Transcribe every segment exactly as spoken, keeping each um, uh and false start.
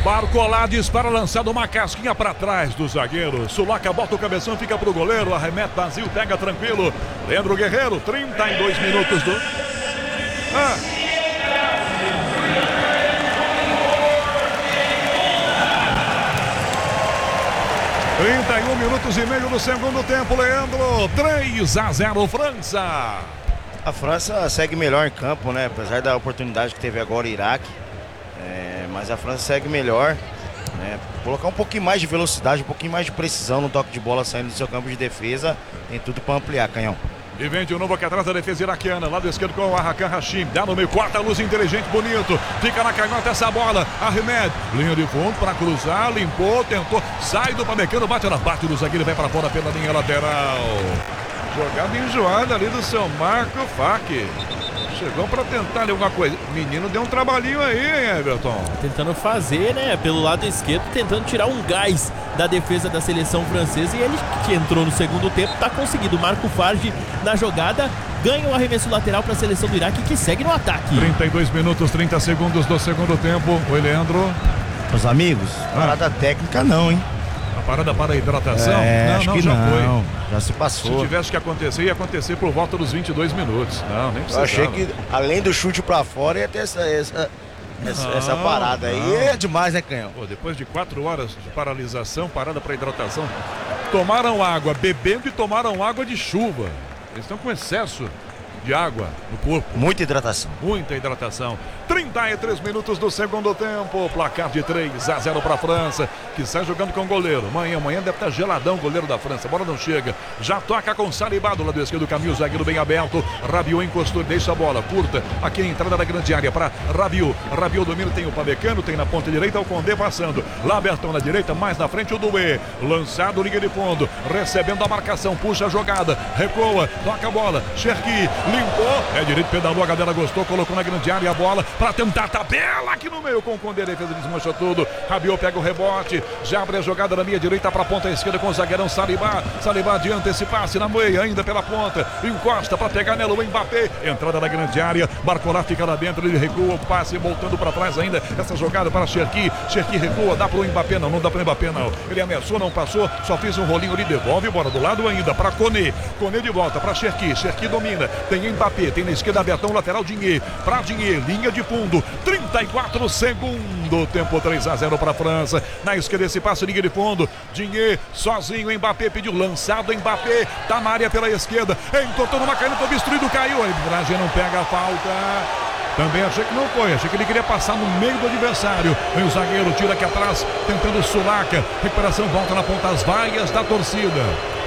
Barcola dispara, lançado uma casquinha para trás do zagueiro. Sulaca bota o cabeção, fica pro goleiro. Arremete vazio, pega tranquilo. Leandro Guerreiro, trinta e dois minutos do... Ah. trinta e um minutos e meio do segundo tempo, Leandro. três a zero França. A França segue melhor em campo, né? Apesar da oportunidade que teve agora o Iraque. É, mas a França segue melhor. Né? Colocar um pouquinho mais de velocidade, um pouquinho mais de precisão no toque de bola saindo do seu campo de defesa. Tem tudo para ampliar, Canhão. E vem de novo aqui atrás da defesa iraquiana. Lado esquerdo com o Arrakan Hashim. Dá no meio, corta a luz, inteligente, bonito. Fica na canhota essa bola. Arremed, linha de fundo para cruzar. Limpou, tentou. Sai do Pamecano, bate na bate do zagueiro. Vai para fora pela linha lateral. Jogada enjoada ali do seu Marco Faque. Chegou para tentar ali alguma coisa. O menino deu um trabalhinho aí, hein, Everton? Tentando fazer, né, pelo lado esquerdo, tentando tirar um gás da defesa da seleção francesa. E ele, que entrou no segundo tempo, tá conseguindo. Marco Farge na jogada, ganha o um arremesso lateral para a seleção do Iraque, que segue no ataque. trinta e dois minutos, trinta segundos do segundo tempo. Oi, Leandro. Meus amigos, parada ah. técnica não, hein? A parada para a hidratação? É, não, acho não, que já não. foi. Já se passou. Se tivesse que acontecer, ia acontecer por volta dos vinte e dois minutos. Não, nem precisava. Eu achei que, além do chute pra fora, ia ter essa, essa, essa, não, essa parada aí. Não. É demais, né, Canhão? Pô, depois de quatro horas de paralisação, parada para hidratação, tomaram água bebendo e tomaram água de chuva. Eles estão com excesso de água no corpo. Muita hidratação. Muita hidratação. trinta e três minutos do segundo tempo. Placar de três a zero para a França, que sai jogando com o goleiro. Amanhã, amanhã deve estar geladão o goleiro da França. A bola não chega. Já toca com Saliba do lado esquerdo do caminho. O zagueiro bem aberto. Rabiot encostou, deixa a bola curta. Aqui a entrada da grande área para Rabiot. Rabiot domina, tem o Pamecano, tem na ponta direita o Condé passando. Laberton na direita, mais na frente o Doué. Lançado, liga de fundo. Recebendo a marcação, puxa a jogada. Recua, toca a bola. Cherki. Limpou, é direito, pedalou, a galera gostou, colocou na grande área a bola para tentar a tabela aqui no meio com o Condé, a defesa desmancha tudo. Rabiot pega o rebote, já abre a jogada na minha direita para a ponta esquerda com o zagueirão Saliba. Saliba adianta esse passe na meia, ainda pela ponta, encosta para pegar nela o Mbappé, entrada na grande área, Barcola fica lá dentro, ele recua o passe, voltando para trás ainda, essa jogada para Cherki, Cherki recua, dá para o Mbappé, não, não dá para o Mbappé não, ele ameaçou, não passou, só fez um rolinho ali, devolve, bora do lado ainda para Koné, Koné de volta para Cherki, Cherki domina, tem Mbappé, tem na esquerda Betão, lateral Dinhé, para Dinhé, linha de fundo, trinta e quatro segundo tempo, três a zero para a França, na esquerda esse passe, linha de fundo, Dinhé, sozinho, Mbappé pediu, lançado, Mbappé, tá na área pela esquerda, entortou numa caneta, obstruído, caiu, a arbitragem não pega a falta. Também achei que não foi, achei que ele queria passar no meio do adversário. Vem o zagueiro, tira aqui atrás, tentando Sulaca, recuperação, volta na ponta, as vaias da torcida.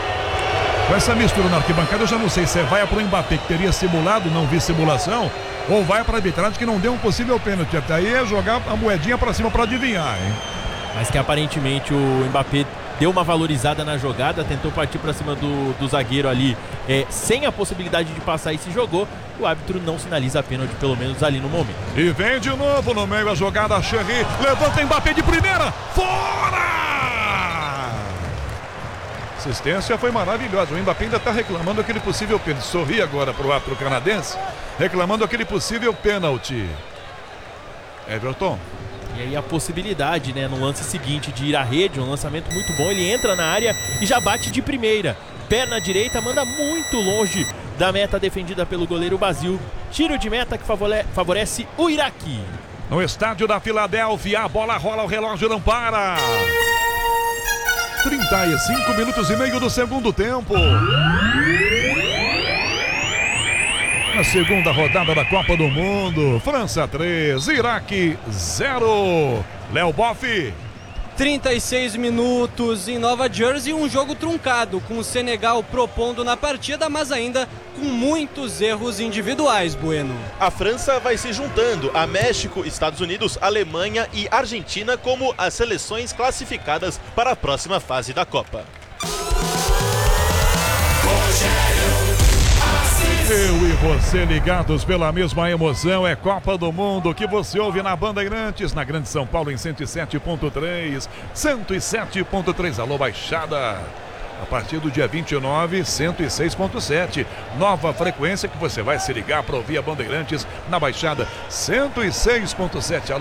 Com essa mistura na arquibancada, eu já não sei se é vai para o Mbappé, que teria simulado, não vi simulação, ou vai para a arbitragem que não deu um possível pênalti. Até aí é jogar a moedinha para cima para adivinhar, hein? Mas que aparentemente o Mbappé deu uma valorizada na jogada, tentou partir para cima do, do zagueiro ali, é, sem a possibilidade de passar e se jogou. O árbitro não sinaliza a pênalti, pelo menos ali no momento. E vem de novo no meio a jogada, Cherry, levanta Mbappé de primeira, fora! A assistência foi maravilhosa. O Mbappé ainda está reclamando aquele possível pênalti. Sorri agora para o árbitro canadense, reclamando aquele possível pênalti. Everton. E aí a possibilidade, né, no lance seguinte de ir à rede, um lançamento muito bom. Ele entra na área e já bate de primeira. Perna direita, manda muito longe da meta defendida pelo goleiro Basil. Tiro de meta que favorece o Iraque. No estádio da Filadélfia, a bola rola, o relógio não para. trinta e cinco minutos e meio do segundo tempo. Na segunda rodada da Copa do Mundo, França três, Iraque zero. Léo Boff. trinta e seis minutos em Nova Jersey, um jogo truncado, com o Senegal propondo na partida, mas ainda com muitos erros individuais, Bueno. A França vai se juntando a México, Estados Unidos, Alemanha e Argentina como as seleções classificadas para a próxima fase da Copa. Eu e você ligados pela mesma emoção, é Copa do Mundo que você ouve na Bandeirantes, na Grande São Paulo em cento e sete ponto três, cento e sete ponto três, alô Baixada. A partir do dia vinte e nove, cento e seis ponto sete. Nova frequência que você vai se ligar para ouvir a Bandeirantes na Baixada, cento e seis ponto sete.